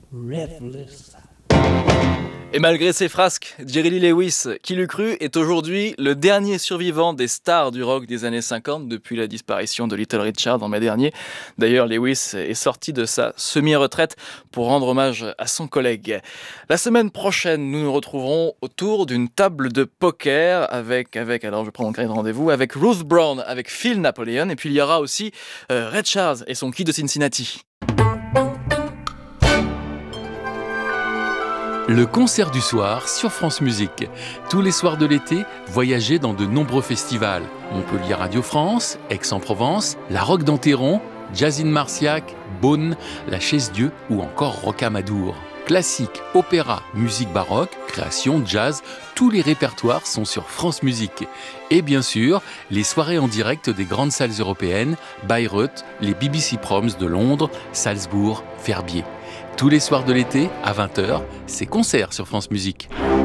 Breathless. Et malgré ses frasques, Jerry Lee Lewis, qui l'eût cru, est aujourd'hui le dernier survivant des stars du rock des années 50 depuis la disparition de Little Richard en mai dernier. D'ailleurs, Lewis est sorti de sa semi-retraite pour rendre hommage à son collègue. La semaine prochaine, nous nous retrouverons autour d'une table de poker alors je prends mon carnet de rendez-vous, avec Ruth Brown, avec Phil Napoleon, et puis il y aura aussi Ray Charles et son Kid de Cincinnati. Le concert du soir sur France Musique. Tous les soirs de l'été, voyagez dans de nombreux festivals. Montpellier Radio France, Aix-en-Provence, la Roque d'Enterron, Jazzine Marciac, Beaune, la Chaise-Dieu ou encore Rocamadour. Classique, opéra, musique baroque, création, jazz, tous les répertoires sont sur France Musique. Et bien sûr, les soirées en direct des grandes salles européennes, Bayreuth, les BBC Proms de Londres, Salzbourg, Verbier. Tous les soirs de l'été, à 20h, c'est concert sur France Musique.